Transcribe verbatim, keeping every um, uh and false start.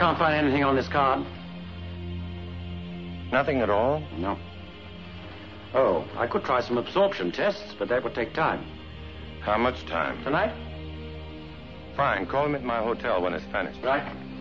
can't find anything on this card? Nothing at all? No. Oh, I could try some absorption tests, but that would take time. How much time? Tonight? Fine. Call him at my hotel when it's finished. Right.